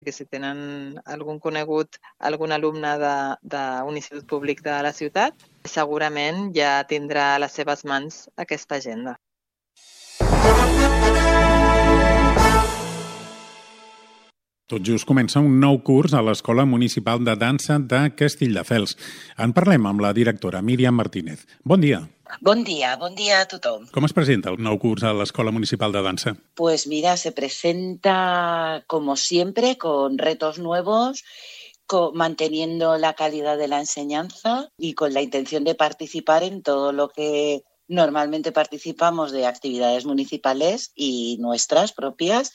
que si tenen algun conegut, algun alumne d'un institut públic de la ciutat, segurament ja tindrà a les seves mans aquesta agenda. Tot just comença un nou curs a l'Escola Municipal de Dansa de Castelldefels. En parlem amb la directora Míriam Martínez. Bon dia. Bon dia a tothom. Com es presenta el nou curs a l'Escola Municipal de Dansa? Pues mira, se presenta como siempre con retos nuevos, manteniendo la calidad de la enseñanza y con la intención de participar en todo lo que normalmente participamos de actividades municipales y nuestras propias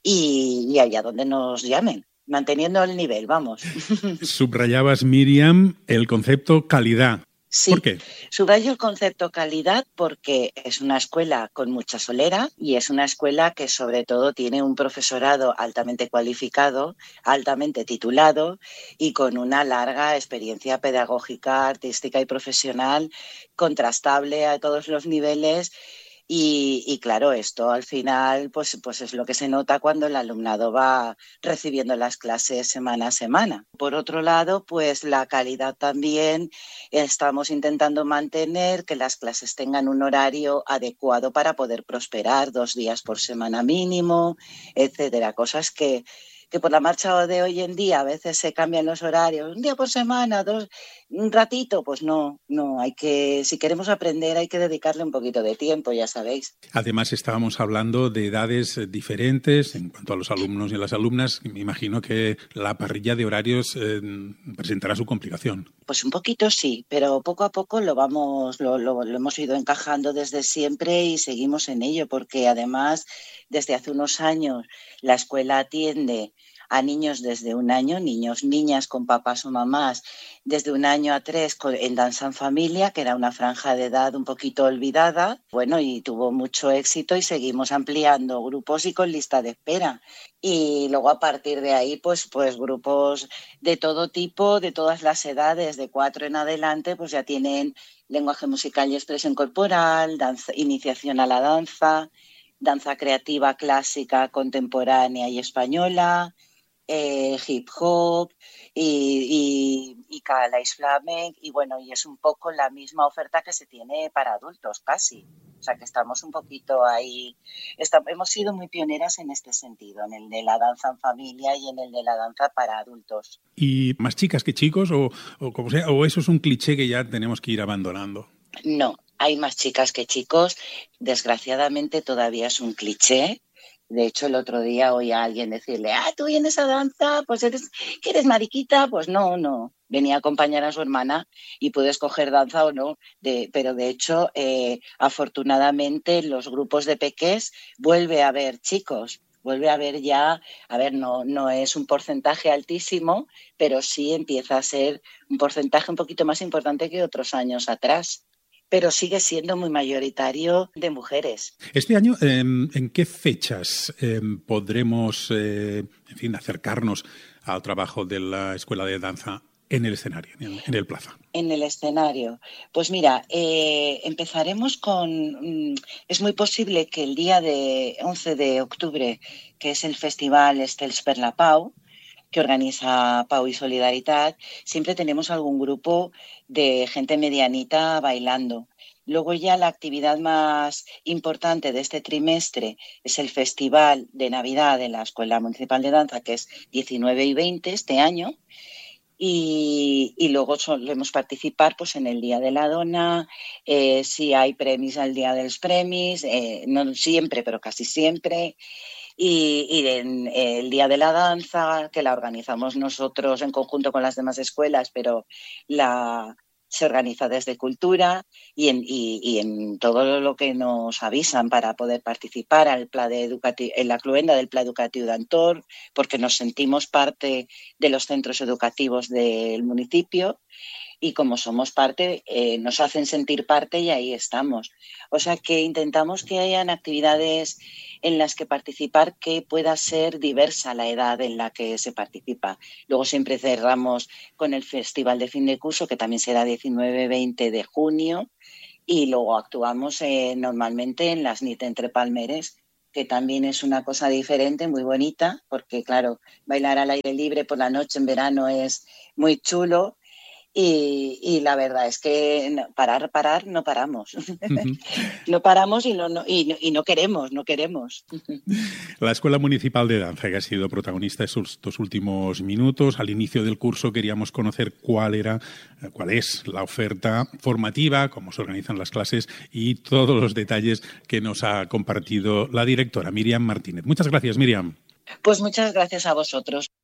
y allá donde nos llamen, manteniendo el nivel, vamos. Subrayabas, Míriam, el concepto calidad. Sí, ¿por qué? Subrayo el concepto calidad porque es una escuela con mucha solera y es una escuela que sobre todo tiene un profesorado altamente cualificado, altamente titulado y con una larga experiencia pedagógica, artística y profesional contrastable a todos los niveles. Y claro, esto al final pues es lo que se nota cuando el alumnado va recibiendo las clases semana a semana. Por otro lado, pues la calidad también estamos intentando mantener, que las clases tengan un horario adecuado para poder prosperar, 2 días por semana mínimo, etcétera. Cosas que por la marcha de hoy en día a veces se cambian los horarios, 1 día por semana, 2, un ratito, pues no, hay que, si queremos aprender hay que dedicarle un poquito de tiempo, ya sabéis. Además, estábamos hablando de edades diferentes en cuanto a los alumnos y a las alumnas. Me imagino que la parrilla de horarios presentará su complicación. Pues un poquito sí, pero poco a poco lo hemos ido encajando desde siempre y seguimos en ello, porque además desde hace unos años la escuela atiende a niños desde 1 año, niños, niñas con papás o mamás, desde 1 año a 3 en danza en familia, que era una franja de edad un poquito olvidada, bueno, y tuvo mucho éxito y seguimos ampliando grupos y con lista de espera. Y luego a partir de ahí, pues grupos de todo tipo, de todas las edades, de 4 en adelante, pues ya tienen lenguaje musical y expresión corporal, iniciación a la danza creativa clásica, contemporánea y española, hip hop y calais flamenc, y bueno, y es un poco la misma oferta que se tiene para adultos casi. O sea que estamos un poquito ahí, hemos sido muy pioneras en este sentido, en el de la danza en familia y en el de la danza para adultos. ¿Y más chicas que chicos o como sea, o eso es un cliché que ya tenemos que ir abandonando? No, hay más chicas que chicos. Desgraciadamente todavía es un cliché. De hecho, el otro día oí a alguien decirle, tú vienes a danza, pues que eres mariquita. Pues no. Venía a acompañar a su hermana y puede escoger danza o no. Pero de hecho, afortunadamente, en los grupos de pequés vuelve a haber chicos. Vuelve a haber ya, no es un porcentaje altísimo, pero sí empieza a ser un porcentaje un poquito más importante que otros años atrás. Pero sigue siendo muy mayoritario de mujeres. Este año, ¿en qué fechas podremos acercarnos al trabajo de la Escuela de Danza en el escenario, en el Plaza? En el escenario. Pues mira, empezaremos con... Es muy posible que el día de 11 de octubre, que es el festival Estels per la Pau, que organiza Pau y Solidaritat, siempre tenemos algún grupo de gente medianita bailando. Luego ya la actividad más importante de este trimestre es el Festival de Navidad de la Escuela Municipal de Danza, que es 19 y 20 este año. Y luego solemos participar pues, en el Día de la Dona, si hay premis al Día dels Premis, no siempre, pero casi siempre. Y en el Día de la Danza, que la organizamos nosotros en conjunto con las demás escuelas, pero se organiza desde Cultura y en todo lo que nos avisan para poder participar en la cluenda del Pla Educatiu d'Entorn, porque nos sentimos parte de los centros educativos del municipio y como somos parte, nos hacen sentir parte y ahí estamos. O sea que intentamos que hayan actividades en las que participar que pueda ser diversa la edad en la que se participa. Luego siempre cerramos con el Festival de Fin de Curso, que también será 19-20 de junio, y luego actuamos normalmente en las NIT entre Palmeres, que también es una cosa diferente, muy bonita, porque claro, bailar al aire libre por la noche en verano es muy chulo. Y la verdad es que parar, no paramos. No paramos y no queremos. La Escuela Municipal de Danza, que ha sido protagonista estos últimos minutos. Al inicio del curso queríamos conocer cuál es la oferta formativa, cómo se organizan las clases y todos los detalles que nos ha compartido la directora Míriam Martínez. Muchas gracias, Míriam. Pues muchas gracias a vosotros.